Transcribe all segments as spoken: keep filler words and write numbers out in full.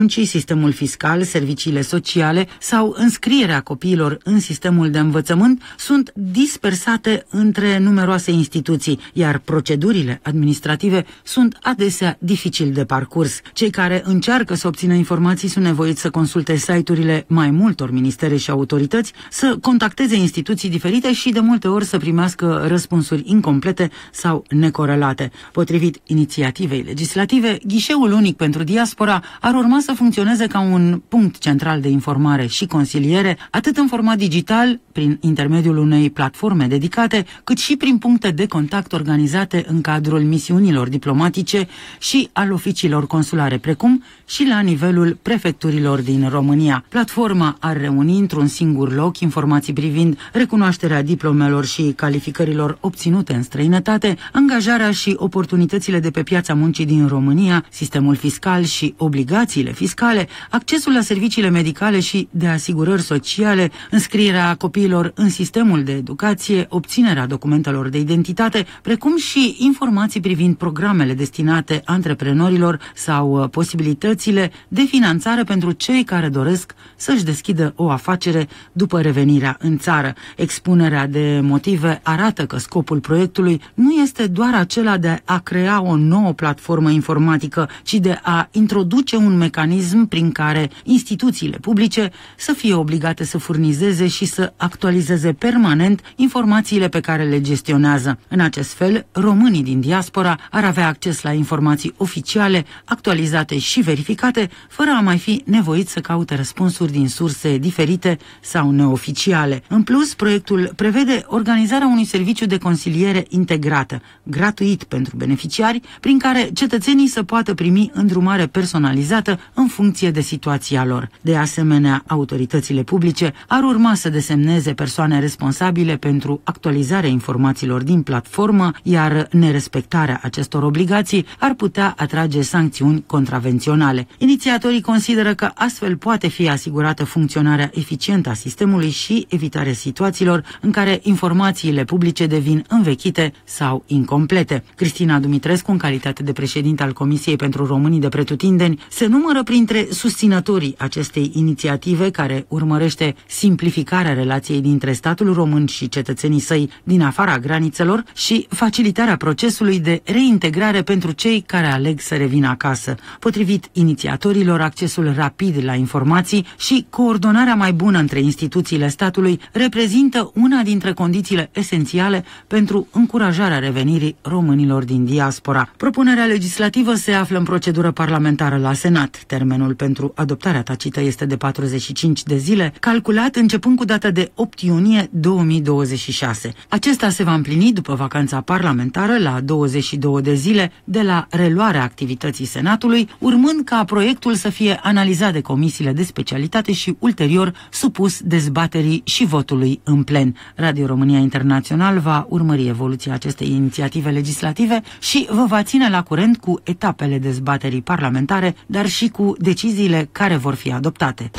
sistemul fiscal, serviciile sociale sau înscrierea copiilor în sistemul de învățământ sunt dispersate între numeroase instituții, iar procedurile administrative sunt adesea dificil de parcurs. Cei care încearcă să obțină informații sunt nevoiți să consulte site-urile mai multor ministere și autorități, să contacteze instituții diferite și de multe ori să primească răspunsuri incomplete sau necorelate. Potrivit inițiativei legislative, ghișeul unic pentru diaspora ar urma să funcționeze ca un punct central de informare și consiliere, atât în format digital, prin intermediul unei platforme dedicate, cât și prin puncte de contact organizate în cadrul misiunilor diplomatice și al oficiilor consulare, precum și la nivelul prefecturilor din România. Platforma ar reuni într-un singur loc informații privind recunoașterea diplomelor și calificărilor obținute în străinătate, angajarea și oportunitățile de pe piața muncii din România, sistemul fiscal și obligațiile fiscale, accesul la serviciile medicale și de asigurări sociale, înscrierea copiilor în sistemul de educație, obținerea documentelor de identitate, precum și informații privind programele destinate antreprenorilor sau posibilitățile de finanțare pentru cei care doresc să-și deschidă o afacere după revenirea în țară. Expunerea de motive arată că scopul proiectului nu este doar acela de a crea o nouă platformă informatică, ci de a introduce un mecanism prin care instituțiile publice să fie obligate să furnizeze și să actualizeze permanent informațiile pe care le gestionează. În acest fel, românii din diaspora ar avea acces la informații oficiale, actualizate și verificate, fără a mai fi nevoiți să caute răspunsuri din surse diferite sau neoficiale. În plus, proiectul prevede organizarea unui serviciu de consiliere integrată, gratuit pentru beneficiari, prin care cetățenii să poată primi îndrumare personalizată în funcție de situația lor. De asemenea, autoritățile publice ar urma să desemneze persoane responsabile pentru actualizarea informațiilor din platformă, iar nerespectarea acestor obligații ar putea atrage sancțiuni contravenționale. Inițiatorii consideră că astfel poate fi asigurată funcționarea eficientă a sistemului și evitarea situațiilor în care informațiile publice devin învechite sau incomplete. Cristina Dumitrescu, în calitate de președinte al Comisiei pentru Românii de Pretutindeni, se numără printre susținătorii acestei inițiative care urmărește simplificarea relației dintre statul român și cetățenii săi din afara granițelor și facilitarea procesului de reintegrare pentru cei care aleg să revină acasă. Potrivit inițiatorilor, accesul rapid la informații și coordonarea mai bună între instituțiile statului reprezintă una dintre condițiile esențiale pentru încurajarea revenirii românilor din diaspora. Propunerea legislativă se află în procedură parlamentară la Senat. Termenul pentru adoptarea tacită este de patruzeci și cinci de zile, calculat începând cu data de opt iunie două mii douăzeci și șase. Acesta se va împlini după vacanța parlamentară la douăzeci și două de zile de la reluarea activității Senatului, urmând ca proiectul să fie analizat de comisiile de specialitate și ulterior supus dezbaterii și votului în plen. Radio România Internațional va urmări evoluția acestei inițiative legislative și vă va ține la curent cu etapele dezbaterii parlamentare, dar și cu deciziile care vor fi adoptate.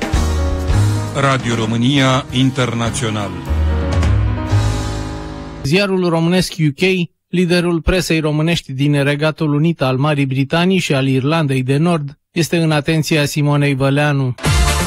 Radio România Internațional. Ziarul românesc U K, liderul presei românești din Regatul Unit al Marii Britanii și al Irlandei de Nord, este în atenția Simonei Văleanu.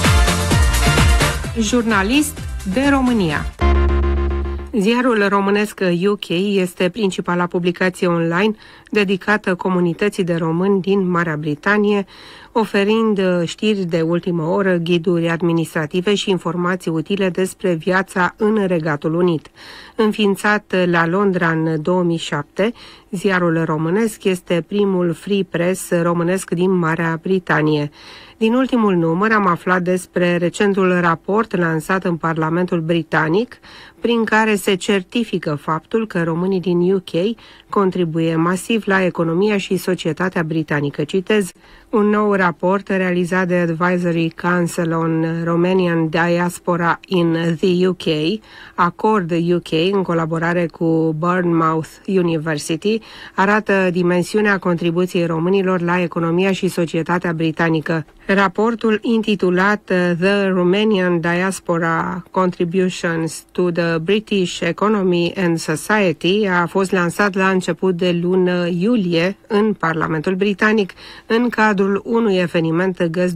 Jurnalist de România. Ziarul românesc U K este principala publicație online dedicată comunității de români din Marea Britanie, oferind știri de ultimă oră, ghiduri administrative și informații utile despre viața în Regatul Unit. Înființat la Londra în două mii șapte, ziarul românesc este primul free press românesc din Marea Britanie. Din ultimul număr am aflat despre recentul raport lansat în Parlamentul Britanic, prin care se certifică faptul că românii din U K contribuie masiv la economia și societatea britanică. Citez, un nou raport realizat de Advisory Council on Romanian Diaspora in the U K, Acord U K, în colaborare cu Bournemouth University, arată dimensiunea contribuției românilor la economia și societatea britanică. Raportul intitulat The Romanian Diaspora Contributions to the British Economy and Society a fost lansat la început de lună iulie în Parlamentul Britanic în cadrul cadrul unui eveniment găzduit